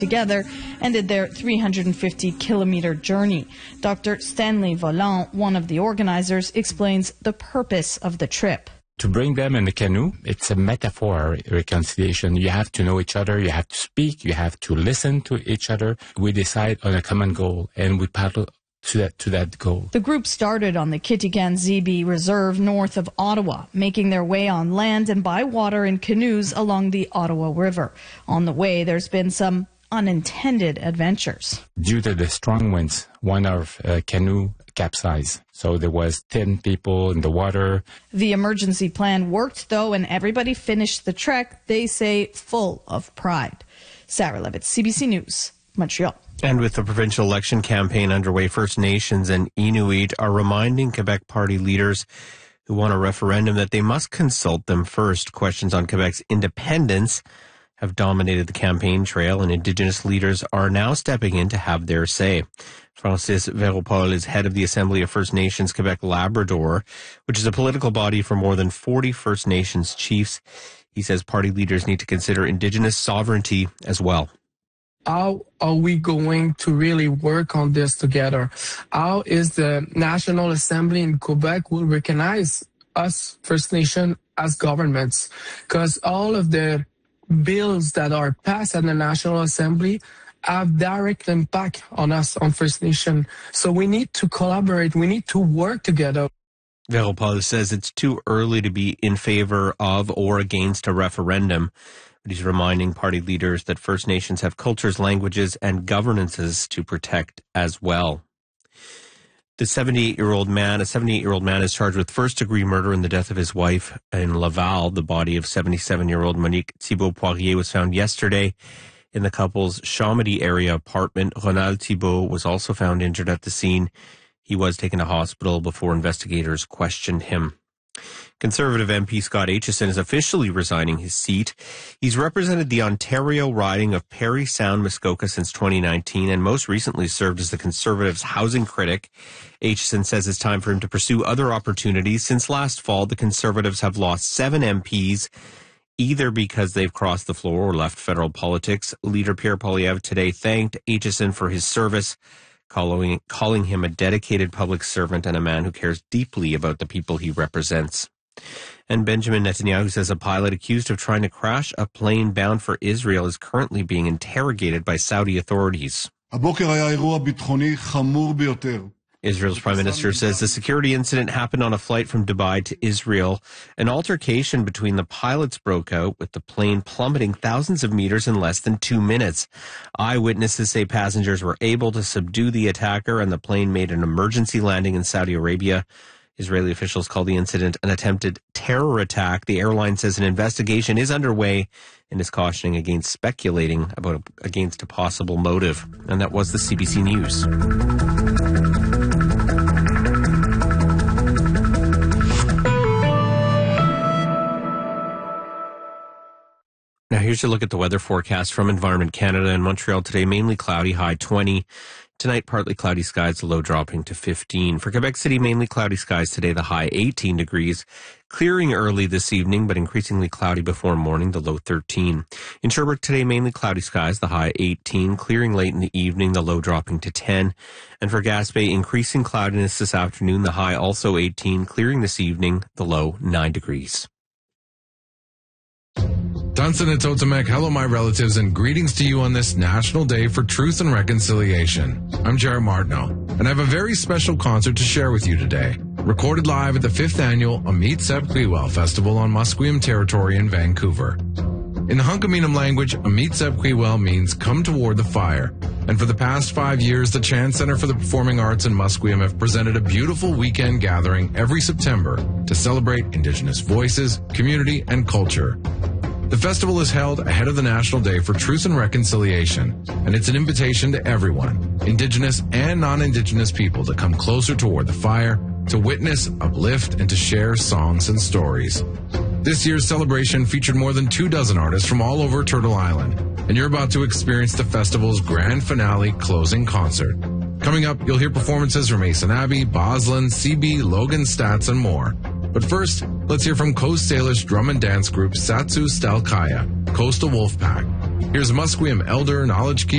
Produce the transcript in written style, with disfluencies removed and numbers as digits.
together ended their 350-kilometer journey. Dr. Stanley Volant, one of the organizers, explains the purpose of the trip. To bring them in a canoe, it's a metaphor reconciliation. You have to know each other, you have to speak, you have to listen to each other. We decide on a common goal and we paddle to that goal. The group started on the Kitigan-Zibi Reserve north of Ottawa, making their way on land and by water in canoes along the Ottawa River. On the way, there's been some unintended adventures. Due to the strong winds, one of canoe capsized. So there was 10 people in the water. The emergency plan worked, though, and everybody finished the trek, they say, full of pride. Sarah Levitt, CBC News, Montreal. And with the provincial election campaign underway, First Nations and Inuit are reminding Quebec Party leaders who want a referendum that they must consult them first. Questions on Quebec's independence have dominated the campaign trail, and Indigenous leaders are now stepping in to have their say. Francis Veropol is head of the Assembly of First Nations Quebec Labrador, which is a political body for more than 40 First Nations chiefs. He says party leaders need to consider Indigenous sovereignty as well. How are we going to really work on this together? How is the National Assembly in Quebec will recognize us, First Nation, as governments? Because all of the bills that are passed at the National Assembly have direct impact on us, on First Nation. So we need to collaborate. We need to work together. Veropol says it's too early to be in favor of or against a referendum, but he's reminding party leaders that First Nations have cultures, languages, and governances to protect as well. A 78-year-old man is charged with first-degree murder in the death of his wife in Laval. The body of 77-year-old Monique Thibault-Poirier was found yesterday in the couple's Chomedy area apartment. Ronald Thibault was also found injured at the scene. He was taken to hospital before investigators questioned him. Conservative MP Scott Aitchison is officially resigning his seat. He's represented the Ontario riding of Parry Sound Muskoka since 2019 and most recently served as the Conservatives' housing critic. Aitchison says it's time for him to pursue other opportunities. Since last fall, the Conservatives have lost 7 MPs, either because they've crossed the floor or left federal politics. Leader Pierre Poilievre today thanked Aitchison for his service, calling him a dedicated public servant and a man who cares deeply about the people he represents. And Benjamin Netanyahu says a pilot accused of trying to crash a plane bound for Israel is currently being interrogated by Saudi authorities. Israel's prime minister says the security incident happened on a flight from Dubai to Israel. An altercation between the pilots broke out, with the plane plummeting thousands of meters in less than 2 minutes. Eyewitnesses say passengers were able to subdue the attacker and the plane made an emergency landing in Saudi Arabia. Israeli officials call the incident an attempted terror attack. The airline says an investigation is underway and is cautioning against speculating against a possible motive. And that was the CBC News. Now here's a look at the weather forecast from Environment Canada. In Montreal today, mainly cloudy, high 20. Tonight, partly cloudy skies, the low dropping to 15. For Quebec City, mainly cloudy skies today, the high 18 degrees. Clearing early this evening, but increasingly cloudy before morning, the low 13. In Sherbrooke today, mainly cloudy skies, the high 18. Clearing late in the evening, the low dropping to 10. And for Gaspé, increasing cloudiness this afternoon, the high also 18. Clearing this evening, the low 9 degrees. Dunson and Totemek, hello my relatives, and greetings to you on this National Day for Truth and Reconciliation. I'm Jared Martineau, and I have a very special concert to share with you today. Recorded live at the 5th annual Amit Seb Kwiwel Festival on Musqueam territory in Vancouver. In the Hunkaminam language, Amit Seb Kwiwel means come toward the fire. And for the past 5 years, the Chan Center for the Performing Arts in Musqueam have presented a beautiful weekend gathering every September to celebrate Indigenous voices, community, and culture. The festival is held ahead of the National Day for Truth and Reconciliation, and it's an invitation to everyone, Indigenous and non-Indigenous people, to come closer toward the fire, to witness, uplift, and to share songs and stories. This year's celebration featured more than 24 artists from all over Turtle Island, and you're about to experience the festival's grand finale closing concert. Coming up, you'll hear performances from Mason Abbey, Boslin, CB, Logan Stats, and more. But first, let's hear from Coast Salish drum and dance group Satsu Stalkaya, Coastal Wolfpack. Here's Musqueam elder, knowledge keeper,